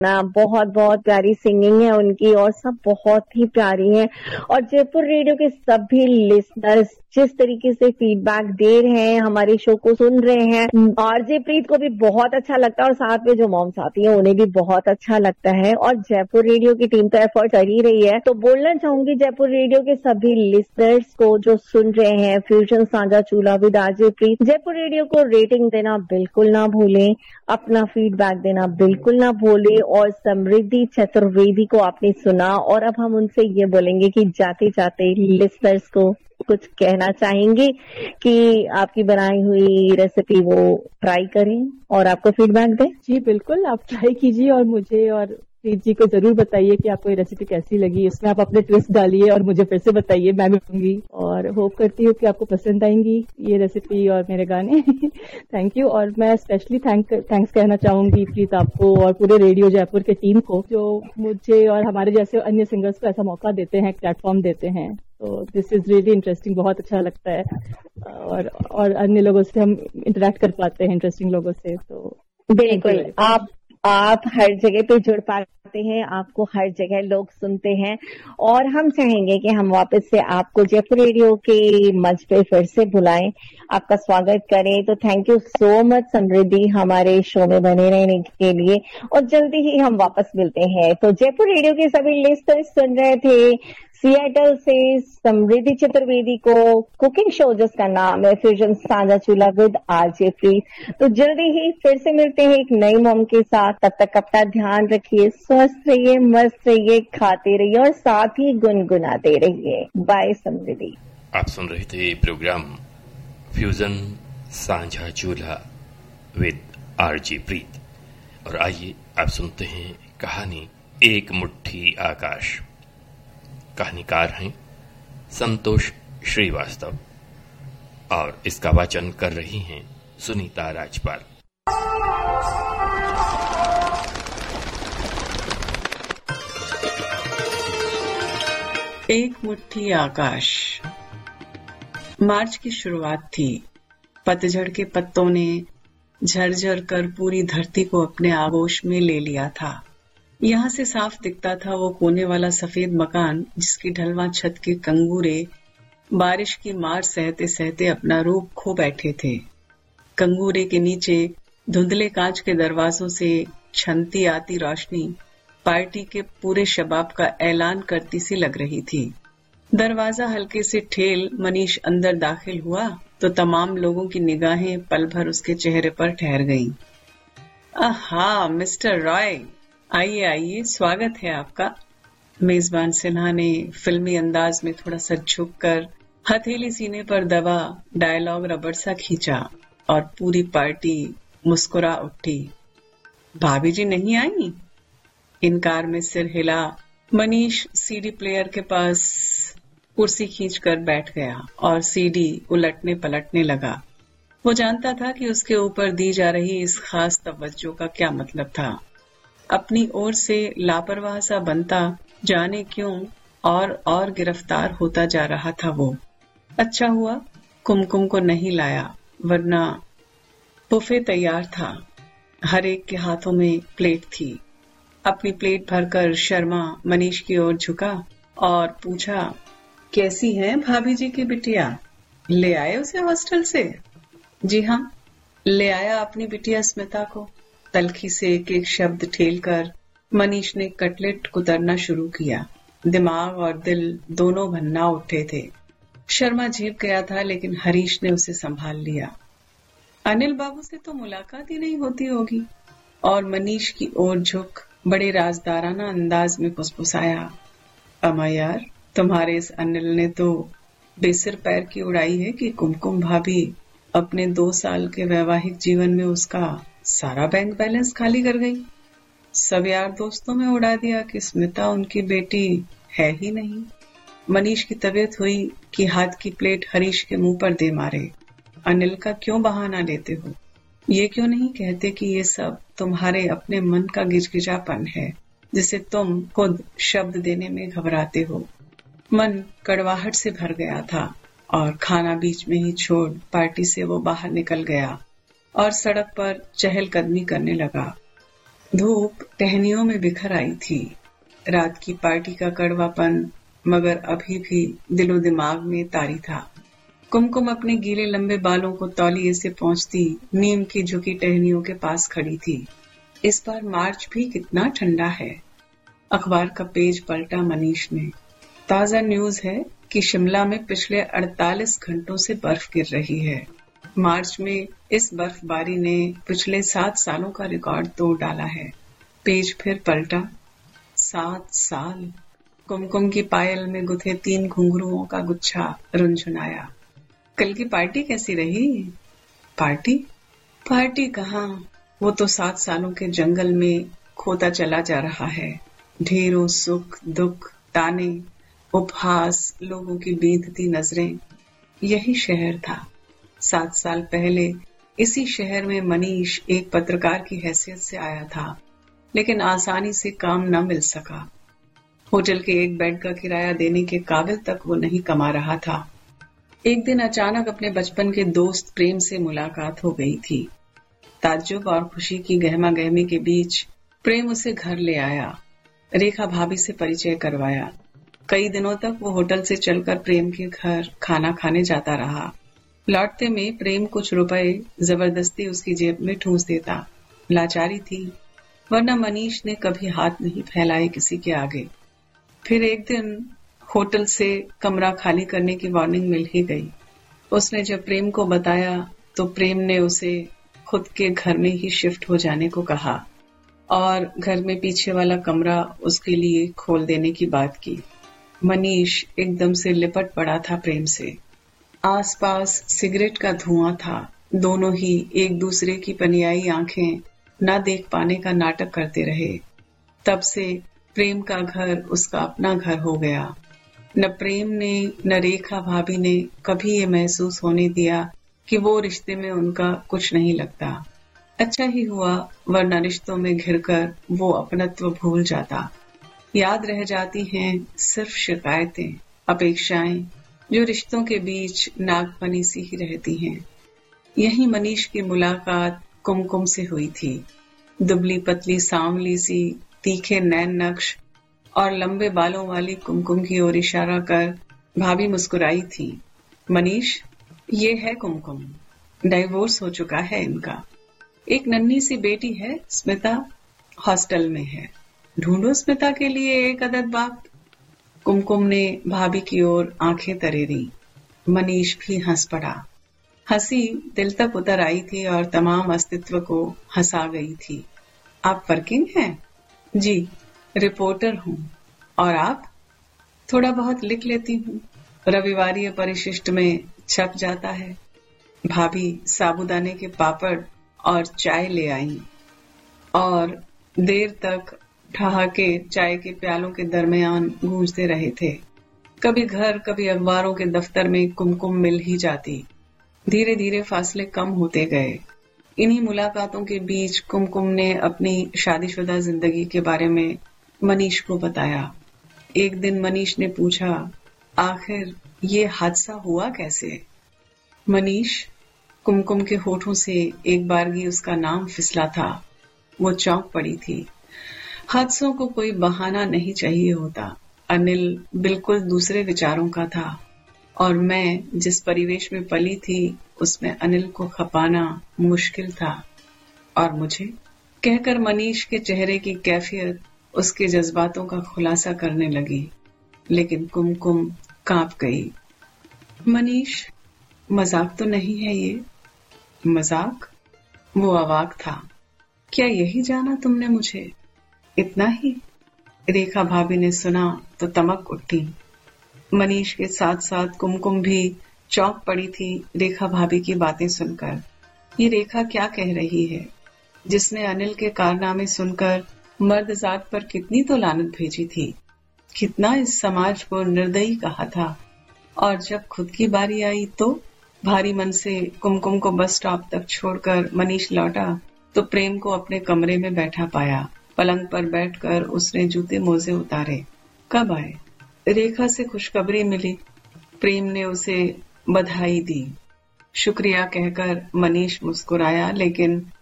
ना, बहुत बहुत प्यारी सिंगिंग है उनकी और सब बहुत ही प्यारी है। और जयपुर रेडियो के सभी लिसनर्स जिस तरीके से फीडबैक दे रहे हैं, हमारे शो को सुन रहे हैं, आरजे प्रीत को भी बहुत अच्छा लगता है और साथ में जो मॉम्स आती हैं उन्हें भी बहुत अच्छा लगता है। और जयपुर रेडियो की टीम तो एफर्ट कर ही रही है। तो बोलना चाहूंगी जयपुर रेडियो के सभी लिसनर्स को जो सुन रहे हैं फ्यूजन साझा चूल्हा with RJ Preet, Jaipur radio को रेटिंग देना बिल्कुल ना भूलें, अपना फीडबैक देना बिल्कुल ना भूलें। और समृद्धि चतुर्वेदी को आपने सुना और अब हम उनसे ये बोलेंगे कि जाते जाते लिसनर्स को कुछ कहना चाहेंगे कि आपकी बनाई हुई रेसिपी वो ट्राई करें और आपको फीडबैक दें। जी बिल्कुल, आप ट्राई कीजिए और मुझे और प्रीत जी को जरूर बताइए कि आपको ये रेसिपी कैसी लगी। इसमें आप अपने ट्विस्ट डालिए और मुझे फिर से बताइए, मैं भी दूंगी। और होप करती हूँ कि आपको पसंद आएंगी ये रेसिपी और मेरे गाने। Thank you. और मैं स्पेशली थैंक्स कहना चाहूंगी प्रीत आपको और पूरे रेडियो जयपुर के टीम को, जो मुझे और हमारे जैसे अन्य सिंगर्स को ऐसा मौका देते हैं, प्लेटफॉर्म देते हैं। तो दिस इज रियली इंटरेस्टिंग, बहुत अच्छा लगता है। और अन्य लोगों से हम इंटरेक्ट कर पाते हैं, इंटरेस्टिंग लोगों से। तो बिल्कुल, आप हर जगह पे जुड़ पाते हैं, आपको हर जगह लोग सुनते हैं और हम चाहेंगे कि हम वापस से आपको जयपुर रेडियो के मंच पे फिर से बुलाएं, आपका स्वागत करें। तो थैंक यू सो मच समृद्धि हमारे शो में बने रहने के लिए और जल्दी ही हम वापस मिलते हैं। तो जयपुर रेडियो के सभी लिस्टर्स सुन रहे थे सिएटल से समृद्धि चतुर्वेदी को कुकिंग शो जिसका नाम है फ्यूजन साझा चूल्हा विद आरजे प्रीत। तो जल्दी ही फिर से मिलते हैं एक नई मॉम के साथ। तब तक अपना ध्यान रखिए, स्वस्थ रहिए, मस्त रहिए, खाते रहिए और साथ ही गुनगुनाते रहिए। बाय समृद्धि। आप सुन रहे थे प्रोग्राम फ्यूजन साझा चूल्हा विद आरजे प्रीत और आइए आप सुनते हैं कहानी एक मुट्ठी आकाश। कहानीकार हैं संतोष श्रीवास्तव और इसका वाचन कर रही हैं सुनीता राजपाल। एक मुट्ठी आकाश। मार्च की शुरुआत थी। पतझड़ के पत्तों ने झरझर कर पूरी धरती को अपने आगोश में ले लिया था। यहाँ से साफ दिखता था वो कोने वाला सफेद मकान जिसकी ढलवां छत के कंगूरे बारिश की मार सहते सहते अपना रूप खो बैठे थे। कंगूरे के नीचे धुंधले कांच के दरवाजों से छनती आती रोशनी पार्टी के पूरे शबाब का ऐलान करती सी लग रही थी। दरवाजा हल्के से ठेल मनीष अंदर दाखिल हुआ तो तमाम लोगों की निगाहें पल भर उसके चेहरे पर ठहर गईं। आहा, मिस्टर रॉय, आइए आइए, स्वागत है आपका। मेजबान सिन्हा ने फिल्मी अंदाज में थोड़ा सा झुककर हथेली सीने पर दबा डायलॉग रबड़ सा खींचा और पूरी पार्टी मुस्कुरा उठी। भाभी जी नहीं आई? इनकार में सिर हिला मनीष सीडी प्लेयर के पास कुर्सी खींचकर बैठ गया और सीडी उलटने पलटने लगा। वो जानता था कि उसके ऊपर दी जा रही इस खास तवज्जो का क्या मतलब था। अपनी ओर से लापरवाह सा बनता जाने क्यों और गिरफ्तार होता जा रहा था वो। अच्छा हुआ कुमकुम को नहीं लाया, वरना बुफे तैयार था। हर एक के हाथों में प्लेट थी। अपनी प्लेट भरकर शर्मा मनीष की ओर झुका और पूछा, कैसी है भाभी जी की बिटिया? ले आए उसे हॉस्टल से? जी हाँ, ले आया अपनी बिटिया स्मिता को। तलखी से एक एक शब्द ठेलकर मनीष ने कटलेट कुतरना शुरू किया। दिमाग और दिल दोनों भन्ना उठे थे। शर्मा झेप गया था लेकिन हरीश ने उसे संभाल लिया। अनिल बाबू से तो मुलाकात ही नहीं होती होगी। और मनीष की ओर झुक बड़े राजदाराना अंदाज में फुसफुसाया, अमा यार, तुम्हारे इस अनिल ने तो बेसिर पैर की उड़ाई है कि कुमकुम भाभी अपने 2 साल के वैवाहिक जीवन में उसका सारा बैंक बैलेंस खाली कर गई। सब यार दोस्तों में उड़ा दिया कि स्मिता उनकी बेटी है ही नहीं। मनीष की तबीयत हुई कि हाथ की प्लेट हरीश के मुंह पर दे मारे। अनिल का क्यों बहाना लेते हो? ये क्यों नहीं कहते कि ये सब तुम्हारे अपने मन का गिजगिजापन है जिसे तुम खुद शब्द देने में घबराते हो। मन कड़वाहट से भर गया था और खाना बीच में ही छोड़ पार्टी से वो बाहर निकल गया और सड़क पर चहलकदमी करने लगा। धूप टहनियों में बिखर आई थी। रात की पार्टी का कड़वापन मगर अभी भी दिलो दिमाग में तारी था। कुमकुम अपने गीले लंबे बालों को तौलिए से पहुंचती नीम की झुकी टहनियों के पास खड़ी थी। इस बार मार्च भी कितना ठंडा है। अखबार का पेज पलटा मनीष ने। ताजा न्यूज है कि शिमला में पिछले 48 घंटों से बर्फ गिर रही है। मार्च में इस बर्फबारी ने पिछले 7 सालों का रिकॉर्ड तोड़ डाला है। पेज फिर पलटा। 7 साल। कुमकुम की पायल में गुथे 3 घुंघरुओं का गुच्छा रुनझुनाया। कल की पार्टी कैसी रही? पार्टी कहाँ, वो तो 7 सालों के जंगल में खोता चला जा रहा है। ढेरों सुख दुख, ताने, उपहास, लोगों की बीतती नजरें, यही शहर था। 7 साल पहले इसी शहर में मनीष एक पत्रकार की हैसियत से आया था, लेकिन आसानी से काम न मिल सका। होटल के एक बेड का किराया देने के काबिल तक वो नहीं कमा रहा था। एक दिन अचानक अपने बचपन के दोस्त प्रेम से मुलाकात हो गई थी। ताज्जुब और खुशी की गहमा गहमी के बीच प्रेम उसे घर ले आया। रेखा भाभी से परिचय करवाया। कई दिनों तक वो होटल से चलकर प्रेम के घर खाना खाने जाता रहा। लौटते में प्रेम कुछ रुपए जबरदस्ती उसकी जेब में ठूंस देता। लाचारी थी, वरना मनीष ने कभी हाथ नहीं फैलाए किसी के आगे। फिर एक दिन होटल से कमरा खाली करने की वार्निंग मिल ही गई। उसने जब प्रेम को बताया तो प्रेम ने उसे खुद के घर में ही शिफ्ट हो जाने को कहा और घर में पीछे वाला कमरा उसके लिए खोल देने की बात की। मनीष एकदम से लिपट पड़ा था प्रेम से। आसपास सिगरेट का धुआं था। दोनों ही एक दूसरे की पनियाई आंखें न देख पाने का नाटक करते रहे। तब से प्रेम का घर उसका अपना घर हो गया। न प्रेम ने न रेखा भाभी ने कभी ये महसूस होने दिया कि वो रिश्ते में उनका कुछ नहीं लगता। अच्छा ही हुआ, वरना रिश्तों में घिरकर वो अपनत्व भूल जाता। याद रह जाती हैं सिर्फ शिकायतें, अपेक्षाएं, जो रिश्तों के बीच नागफनी सी ही रहती हैं। यही मनीष की मुलाकात कुमकुम से हुई थी। दुबली पतली सांवली सी, तीखे नैन नक्श और लंबे बालों वाली कुमकुम की ओर इशारा कर भाभी मुस्कुराई थी। मनीष, ये है कुमकुम। डाइवोर्स हो चुका है इनका। एक नन्ही सी बेटी है, स्मिता, हॉस्टल में है। ढूंढो स्मिता के लिए एक अदद बाप। कुमकुम ने भाभी की ओर आंखें तरेरी। मनीष भी हंस पड़ा। हंसी दिल तक उतर आई थी और तमाम अस्तित्व को हंसा गई थी। आप वर्किंग हैं? जी, रिपोर्टर हूँ। और आप? थोड़ा बहुत लिख लेती हूँ, रविवारीय परिशिष्ट में छप जाता है। भाभी साबूदाने के पापड़ और चाय ले आई और देर तक ठहाके चाय के प्यालों के दरमियान गूंजते रहे थे। कभी घर, कभी अखबारों के दफ्तर में कुमकुम मिल ही जाती। धीरे धीरे फासले कम होते गए। इन्हीं मुलाकातों के बीच कुमकुम ने अपनी शादीशुदा जिंदगी के बारे में मनीष को बताया। एक दिन मनीष ने पूछा, आखिर ये हादसा हुआ कैसे? मनीष, कुमकुम के होठों से एक बारगी उसका नाम फिसला था। वो चौंक पड़ी थी। हादसों को कोई बहाना नहीं चाहिए होता। अनिल बिल्कुल दूसरे विचारों का था और मैं जिस परिवेश में पली थी उसमें अनिल को खपाना मुश्किल था। और मुझे कहकर मनीष के चेहरे की कैफियत उसके जज्बातों का खुलासा करने लगी, लेकिन कुमकुम कांप गई। मनीष, मजाक तो नहीं है ये? मजाक? वो अवाक था। क्या यही जाना तुमने मुझे? इतना ही? रेखा भाभी ने सुना तो तमक उठी। मनीष के साथ साथ कुमकुम भी चौंक पड़ी थी रेखा भाभी की बातें सुनकर। ये रेखा क्या कह रही है, जिसने अनिल के कारनामे सुनकर मर्द जात पर कितनी तो लानत भेजी थी, कितना इस समाज को निर्दयी कहा था, और जब खुद की बारी आई तो भारी मन से कुमकुम को बस स्टॉप तक छोड़कर मनीष लौटा तो प्रेम को अपने कमरे में बैठा पाया। पलंग पर बैठकर उसने जूते मोजे उतारे। कब आए? रेखा से खुशखबरी मिली। प्रेम ने उसे बधाई दी। शुक्रिया कहकर मनीष मुस्कुराया, लेकिन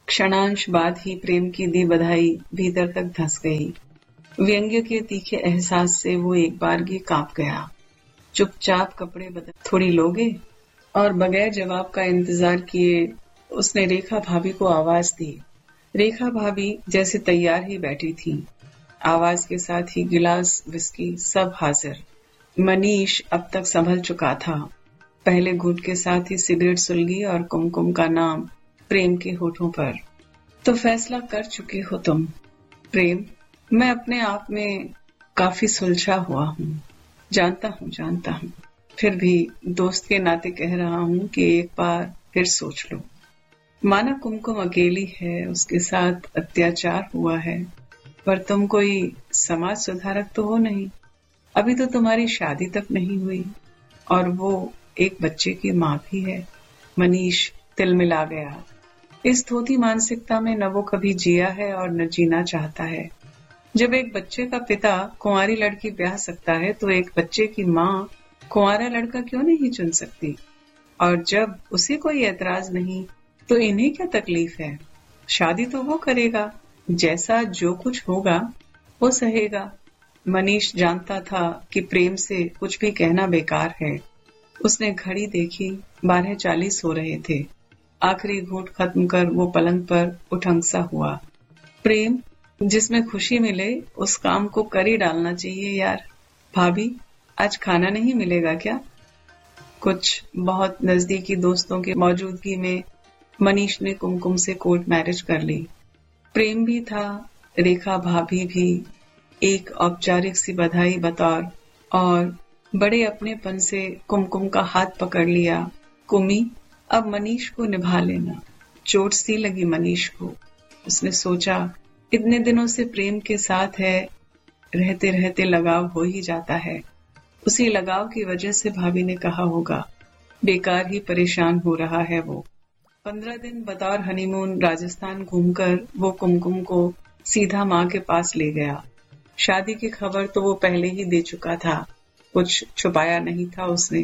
क्षणांश बाद ही प्रेम की दी बधाई भीतर तक धंस गई। व्यंग्य के तीखे एहसास से वो एक बारगी कांप गया। चुपचाप कपड़े बदल थोड़ी लोगे? और बगैर जवाब का इंतजार किए उसने रेखा भाभी को आवाज दी। रेखा भाभी जैसे तैयार ही बैठी थी। आवाज के साथ ही गिलास, विस्की सब हाजिर। मनीष अब तक संभल चुका था। पहले घूंट के साथ ही सिगरेट सुलगी और कुमकुम का नाम प्रेम के होठों पर। तो फैसला कर चुकी हो तुम? प्रेम, मैं अपने आप में काफी सुलझा हुआ हूँ। जानता हूँ, फिर भी दोस्त के नाते कह रहा हूँ कि एक बार फिर सोच लो। माना कुमकुम अकेली है, उसके साथ अत्याचार हुआ है, पर तुम कोई समाज सुधारक तो हो नहीं। अभी तो तुम्हारी शादी तक नहीं हुई और वो एक बच्चे की माँ भी है। मनीष तिलमिला गया। इस थोथी मानसिकता में न वो कभी जिया है और न जीना चाहता है। जब एक बच्चे का पिता कुंवारी लड़की ब्याह सकता है तो एक बच्चे की माँ कुंवारा लड़का क्यों नहीं चुन सकती? और जब उसे कोई एतराज नहीं तो इन्हें क्या तकलीफ है? शादी तो वो करेगा, जैसा जो कुछ होगा वो सहेगा। मनीष जानता था कि प्रेम से कुछ भी कहना बेकार है। उसने घड़ी देखी, 12:40 हो रहे थे। आखिरी घूंट खत्म कर वो पलंग पर उठंगसा हुआ। प्रेम, जिसमें खुशी मिले उस काम को कर ही डालना चाहिए यार। भाभी, आज खाना नहीं मिलेगा क्या? कुछ बहुत नजदीकी दोस्तों की मौजूदगी में मनीष ने कुमकुम से कोर्ट मैरिज कर ली। प्रेम भी था, रेखा भाभी भी। एक औपचारिक सी बधाई बतौर और बड़े अपनेपन से कुमकुम का हाथ पकड़ लिया। कुमी, अब मनीष को निभा लेना। चोट सी लगी मनीष को। उसने सोचा, इतने दिनों से प्रेम के साथ है, रहते रहते लगाव हो ही जाता है। उसी लगाव की वजह से भाभी ने कहा होगा। बेकार ही परेशान हो रहा है वो। 15 दिन बतौर हनीमून राजस्थान घूमकर वो कुमकुम को सीधा माँ के पास ले गया। शादी की खबर तो वो पहले ही दे चुका था, कुछ छुपाया नहीं था उसने।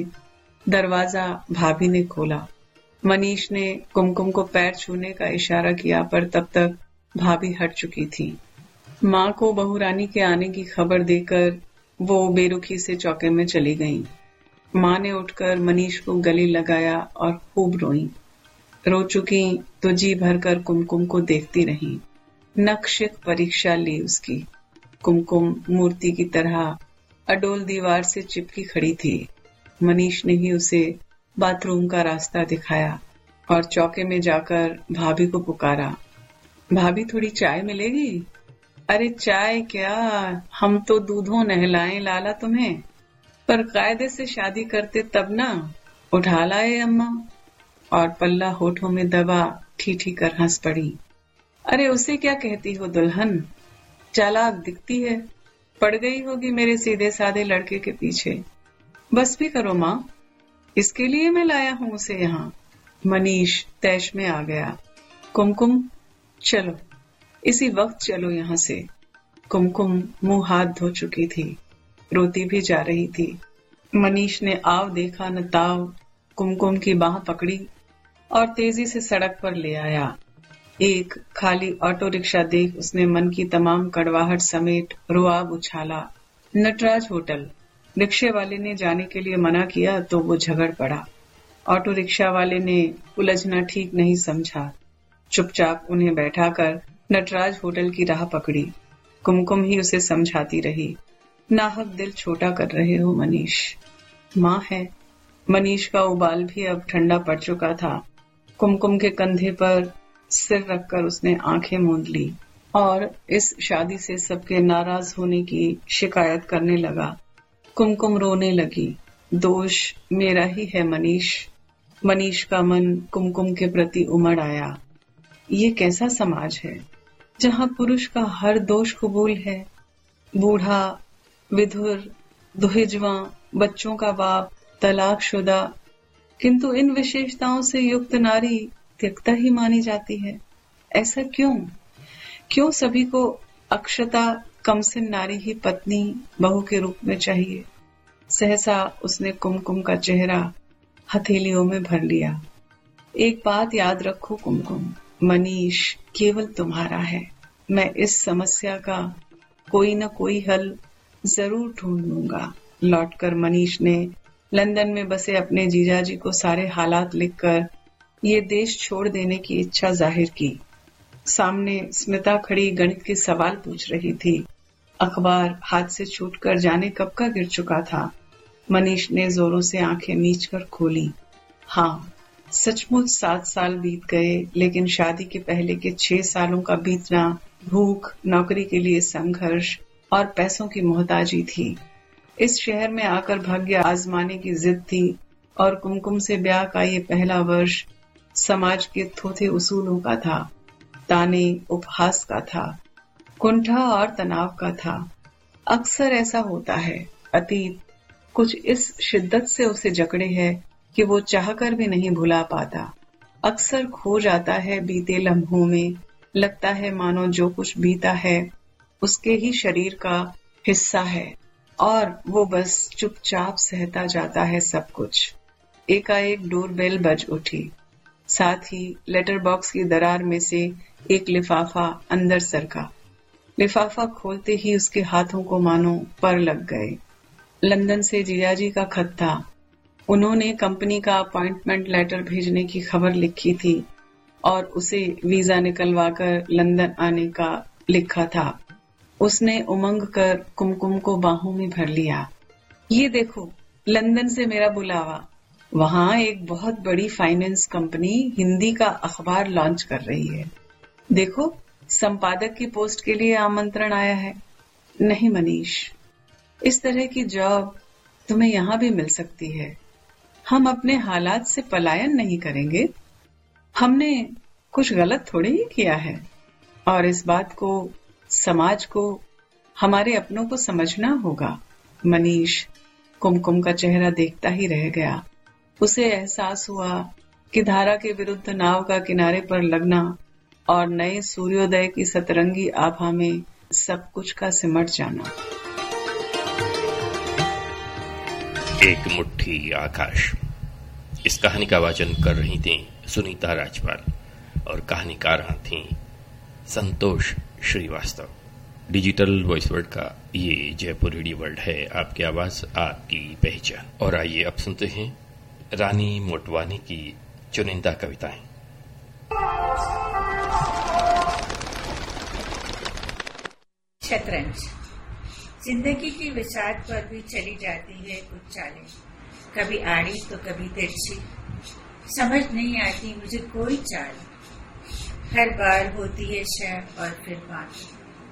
दरवाजा भाभी ने खोला। मनीष ने कुमकुम को पैर छूने का इशारा किया, पर तब तक भाभी हट चुकी थी। माँ को बहू रानी के आने की खबर देकर वो बेरुखी से चौके में चली गईं। माँ ने उठकर मनीष को गले लगाया और खूब रोई। रो चुकी तो जी भरकर कुमकुम को देखती रही। नक्शिक परीक्षा ली उसकी। कुमकुम मूर्ति की तरह अडोल दीवार से चिपकी खड़ी थी। मनीष ने ही उसे बाथरूम का रास्ता दिखाया और चौके में जाकर भाभी को पुकारा। भाभी, थोड़ी चाय मिलेगी? अरे चाय क्या, हम तो दूधों नहलाएं लाला तुम्हें, पर कायदे से शादी करते तब ना। उठा लाए अम्मा। और पल्ला होठों में दबा ठीठी कर हंस पड़ी। अरे उसे क्या कहती हो दुल्हन, चालाक दिखती है, पड़ गई होगी मेरे सीधे साधे लड़के के पीछे। बस भी करो माँ, इसके लिए मैं लाया हूँ उसे यहाँ। मनीष तैश में आ गया। कुमकुम, चलो, इसी वक्त चलो यहाँ से। कुमकुम मुंह हाथ धो चुकी थी, रोती भी जा रही थी। मनीष ने आव देखा न ताव कुमकुम की बाह पकड़ी और तेजी से सड़क पर ले आया। एक खाली ऑटो रिक्शा देख उसने मन की तमाम कड़वाहट समेट रुआब उछाला। नटराज होटल। रिक्शे वाले ने जाने के लिए मना किया तो वो झगड़ पड़ा। ऑटो रिक्शा वाले ने उलझना ठीक नहीं समझा। चुपचाप उन्हें बैठाकर नटराज होटल की राह पकड़ी। कुमकुम ही उसे समझाती रही। नाहक दिल छोटा कर रहे हो मनीष। माँ है। मनीष का उबाल भी अब ठंडा पड़ चुका था। कुमकुम के कंधे पर सिर रखकर उसने आंखें मूंद ली और इस शादी से सबके नाराज होने की शिकायत करने लगा। कुमकुम रोने लगी। दोष मेरा ही है मनीष। मनीष का मन कुमकुम के प्रति उमड़ आया। ये कैसा समाज है जहाँ पुरुष का हर दोष कबूल है? बूढ़ा, विधुर, दुहिजवा, बच्चों का बाप, तलाकशुदा, किंतु इन विशेषताओं से युक्त नारी त्यक्ता ही मानी जाती है। ऐसा क्यों? क्यों सभी को अक्षता कमसिन नारी ही पत्नी, बहू के रूप में चाहिए? सहसा उसने कुमकुम का चेहरा हथेलियों में भर लिया। एक बात याद रखो कुमकुम, मनीष केवल तुम्हारा है। मैं इस समस्या का कोई न कोई हल जरूर ढूंढ लूंगा। लौटकर मनीष ने लंदन में बसे अपने जीजाजी को सारे हालात लिखकर ये देश छोड़ देने की इच्छा जाहिर की। सामने स्मिता खड़ी गणित के सवाल पूछ रही थी। अखबार हाथ से छूटकर जाने कब का गिर चुका था। मनीष ने जोरों से आंखें मीचकर खोली। हाँ, सचमुच 7 साल बीत गए, लेकिन शादी के पहले के 6 सालों का बीतना भूख, नौकरी के लिए संघर्ष और पैसों की मोहताजी थी। इस शहर में आकर भाग्य आजमाने की जिद थी और कुमकुम से ब्याह का ये पहला वर्ष समाज के थोथे उसूलों का था, ताने उपहास का था, कुंठा और तनाव का था। अक्सर ऐसा होता है, अतीत कुछ इस शिद्दत से उसे जकड़े है कि वो चाहकर भी नहीं भुला पाता। अक्सर खो जाता है बीते लम्हों में। लगता है मानो जो कुछ बीता है उसके ही शरीर का हिस्सा है और वो बस चुपचाप सहता जाता है सब कुछ। एकाएक डोरबेल बज उठी। साथ ही लेटर बॉक्स की दरार में से एक लिफाफा अंदर सरका। लिफाफा खोलते ही उसके हाथों को मानो पर लग गए। लंदन से जीजाजी का खत था। उन्होंने कंपनी का अपॉइंटमेंट लेटर भेजने की खबर लिखी थी और उसे वीजा निकलवाकर लंदन आने का लिखा था। उसने उमंग कर कुमकुम को बाहों में भर लिया। ये देखो, लंदन से मेरा बुलावा। वहाँ एक बहुत बड़ी फाइनेंस कंपनी हिंदी का अखबार लॉन्च कर रही है। देखो, संपादक की पोस्ट के लिए आमंत्रण आया है। नहीं मनीष, इस तरह की जॉब तुम्हें यहाँ भी मिल सकती है। हम अपने हालात से पलायन नहीं करेंगे। हमने कुछ गलत थोड़े ही किया है और इस बात को समाज को, हमारे अपनों को समझना होगा। मनीष कुमकुम का चेहरा देखता ही रह गया। उसे एहसास हुआ कि धारा के विरुद्ध नाव का किनारे पर लगना और नए सूर्योदय की सतरंगी आभा में सब कुछ का सिमट जाना। एक मुट्ठी आकाश। इस कहानी का वाचन कर रही थी सुनीता राजपाल और कहानीकार थी संतोष श्रीवास्तव। डिजिटल वॉइस वर्ल्ड का ये जयपुर रेडियो वर्ल्ड है, आपकी आवाज आपकी पहचान। और आइए अब सुनते हैं रानी मोटवानी की चुनिंदा कविताएं। शतरंज। जिंदगी की विसात पर भी चली जाती है कुछ चालें, कभी आड़ी तो कभी तिरछी। समझ नहीं आती मुझे कोई चाल, हर बार होती है शह और फिर बाकी।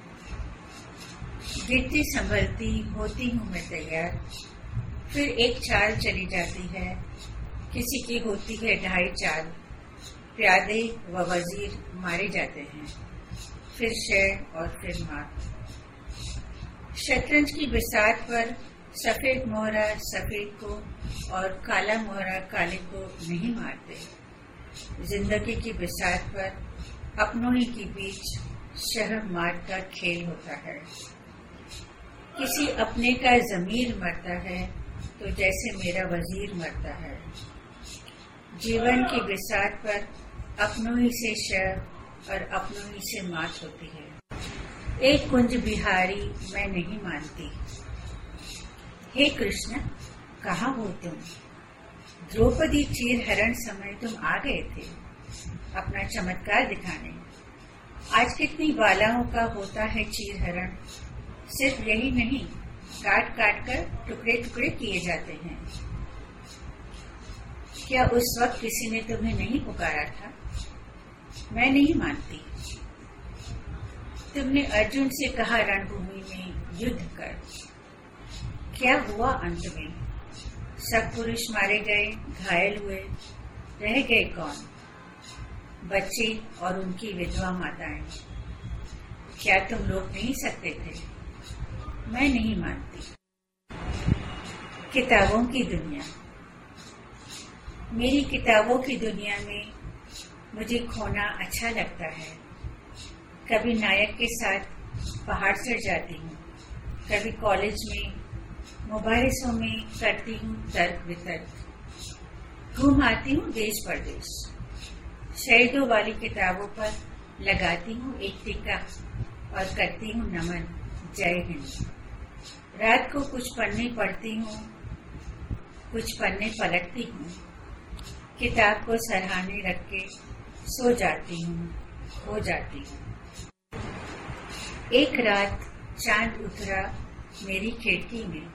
गिरती संभलती होती हूँ मैं तैयार, फिर एक चाल चली जाती है। किसी की होती है 2.5 चाल, प्यादे व वजीर मारे जाते हैं, फिर शह और फिर मात। शतरंज की बिसात पर सफेद मोहरा सफेद को और काला मोहरा काले को नहीं मारते। जिंदगी की बिसात पर अपनों ही के बीच शह मात का खेल होता है। किसी अपने का जमीर मरता है तो जैसे मेरा वजीर मरता है। जीवन की बिसात पर अपनों ही से शह और अपनों ही से मात होती है। एक कुंज बिहारी मैं नहीं मानती। हे कृष्ण, कहाँ हो तुम? द्रौपदी चीर हरण समय तुम आ गए थे अपना चमत्कार दिखाने। आज कितनी बालाओं का होता है चीर हरण। सिर्फ यही नहीं, काट काट कर टुकड़े टुकड़े किए जाते हैं। क्या उस वक्त किसी ने तुम्हें नहीं पुकारा था? मैं नहीं मानती। तुमने अर्जुन से कहा रणभूमि में युद्ध कर। क्या हुआ अंत में? सब पुरुष मारे गए, घायल हुए, रह गए कौन? बच्चे और उनकी विधवा माताएं। क्या तुम रोक नहीं सकते थे? मैं नहीं मानती। किताबों की दुनिया। मेरी किताबों की दुनिया में मुझे खोना अच्छा लगता है। कभी नायक के साथ पहाड़ चढ़ जाती हूँ, कभी कॉलेज में मुबारिसों में करती हूँ तर्क वितर्क। घूम आती हूँ देश परदेश, शहीदों वाली किताबों पर लगाती हूँ एक टिक्का और करती हूँ नमन। जय हिंद। रात को कुछ पन्ने पढ़ती हूँ, कुछ पन्ने पलटती हूँ, किताब को सरहाने रख के सो जाती हूँ, हो जाती हूँ। एक रात चांद उतरा मेरी खिड़की में,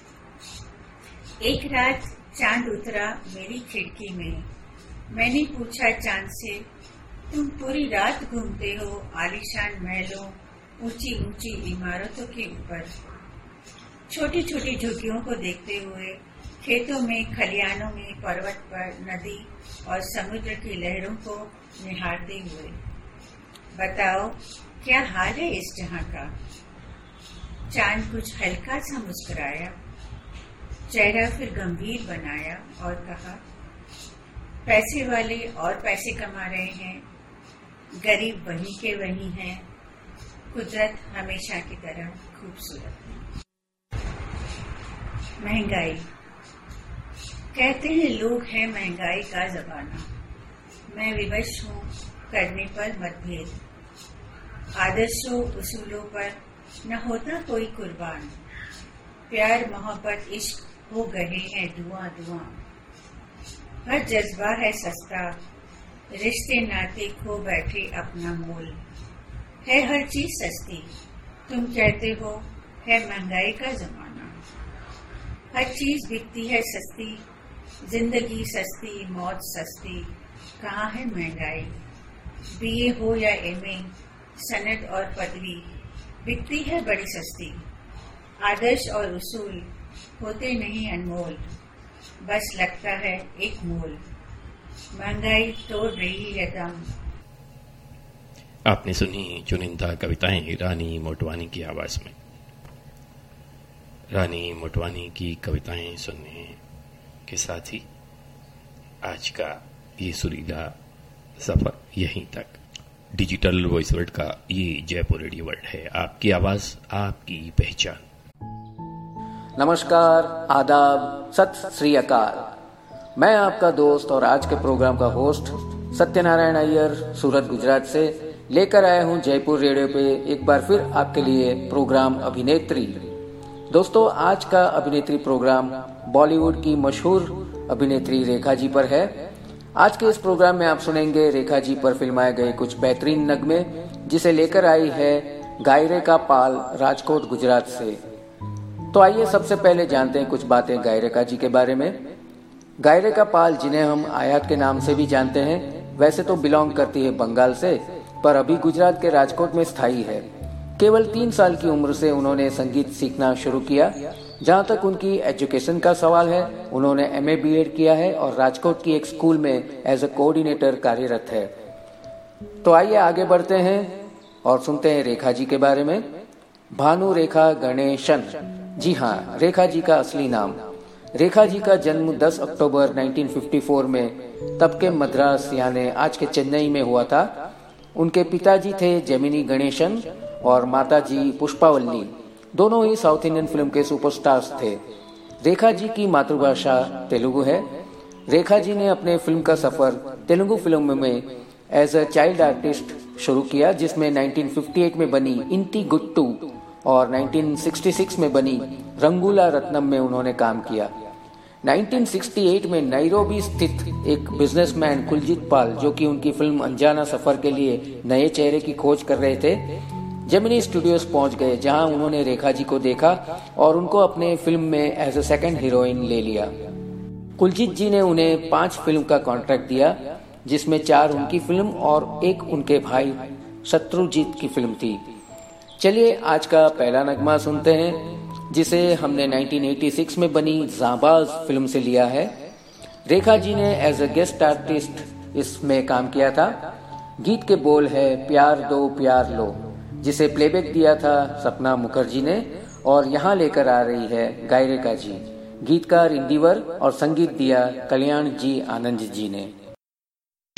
एक रात चांद उतरा मेरी खिड़की में। मैंने पूछा चांद से, तुम पूरी रात घूमते हो आलीशान महलों, ऊंची ऊंची इमारतों के ऊपर, छोटी छोटी झुग्गियों को देखते हुए, खेतों में, खलियानों में, पर्वत पर, नदी और समुद्र की लहरों को निहारते हुए। बताओ क्या हाल है इस जहां का? चांद कुछ हल्का सा मुस्कुराया, चेहरा फिर गंभीर बनाया और कहा, पैसे वाले और पैसे कमा रहे हैं, गरीब वहीं के वहीं हैं, कुदरत हमेशा की तरह खूबसूरत है। महंगाई। कहते हैं लोग हैं महंगाई का जमाना, मैं विवश हूँ करने पर मतभेद, आदर्शों उसूलों पर न होता कोई कुर्बान, प्यार मोहब्बत इश्क हो गए हैं धुआं धुआं, हर जज्बा है सस्ता, रिश्ते नाते खो बैठे अपना मोल, है हर चीज सस्ती, तुम कहते हो है महंगाई का जमाना, हर चीज बिकती है सस्ती, जिंदगी सस्ती, मौत सस्ती, कहाँ है महंगाई? बीए हो या एमए, सनद और पदवी बिकती है बड़ी सस्ती, आदर्श और उसूल होते नहीं अनमोल, बस लगता है एक मोल, महंगाई तोड़ रही है दम। आपने सुनी चुनिंदा कविताएं रानी मोटवानी की आवाज में। रानी मोटवानी की कविताएं सुनने के साथ ही आज का ये सुरीला सफर यहीं तक। डिजिटल वॉइस वर्ल्ड का ये जयपुर रेडियो वर्ल्ड है, आपकी आवाज आपकी पहचान। नमस्कार, आदाब, सत श्री अकाल। मैं आपका दोस्त और आज के प्रोग्राम का होस्ट सत्यनारायण अय्यर सूरत गुजरात से लेकर आया हूं जयपुर रेडियो पे एक बार फिर आपके लिए प्रोग्राम अभिनेत्री। दोस्तों, आज का अभिनेत्री प्रोग्राम बॉलीवुड की मशहूर अभिनेत्री रेखा जी पर है। आज के इस प्रोग्राम में आप सुनेंगे रेखा जी पर फिल्माए गए कुछ बेहतरीन नगमे, जिसे लेकर आई है गायरेका पाल राजकोट गुजरात से। तो आइए सबसे पहले जानते हैं कुछ बातें गायरेका जी के बारे में। गायरेका पाल, जिन्हें हम आयात के नाम से भी जानते हैं, वैसे तो बिलोंग करती है बंगाल से, पर अभी गुजरात के राजकोट में स्थायी है। केवल 3 साल की उम्र से उन्होंने संगीत सीखना शुरू किया। जहां तक उनकी एजुकेशन का सवाल है, उन्होंने एमए बीएड किया है और राजकोट की एक स्कूल में एज ए कोऑर्डिनेटर कार्यरत है। तो आइए आगे बढ़ते हैं और सुनते हैं रेखा जी के बारे में। भानु रेखा गणेशन, जी हाँ, रेखा जी का असली नाम। रेखा जी का जन्म 10 अक्टूबर 1954 में तब के मद्रास यानी आज के चेन्नई में हुआ था। उनके पिताजी थे जेमिनी गणेशन और माताजी पुष्पावल्ली, दोनों ही साउथ इंडियन फिल्म के सुपरस्टार्स थे। रेखा जी की मातृभाषा तेलुगु है। रेखा जी ने अपने फिल्म का सफर तेलुगु फिल्म में एज अ चाइल्ड आर्टिस्ट शुरू किया, जिसमें 1958 में बनी इंटी गुट्टू और 1966 में बनी रंगूला रत्नम में उन्होंने काम किया। 1968 में नैरोबी स्थित एक बिजनेसमैन कुलजीत पाल, जो कि उनकी फिल्म अनजाना सफर के लिए नए चेहरे की खोज कर रहे थे, जेमिनी स्टूडियोज पहुंच गए, जहां उन्होंने रेखा जी को देखा और उनको अपने फिल्म में एज ए सेकंड हीरोइन ले लिया। कुलजीत जी ने उन्हें 5 फिल्म का कॉन्ट्रैक्ट दिया, जिसमें 4 उनकी फिल्म और 1 उनके भाई शत्रुजीत की फिल्म थी। चलिए आज का पहला नगमा सुनते हैं, जिसे हमने 1986 में बनी जाबाज फिल्म से लिया है। रेखा जी ने एज ए गेस्ट आर्टिस्ट इसमें काम किया था। गीत के बोल है प्यार दो प्यार लो, जिसे प्लेबैक दिया था सपना मुखर्जी ने, और यहाँ लेकर आ रही है गायरेका जी। गीतकार इंदिवर और संगीत दिया कल्याण जी आनंद जी ने।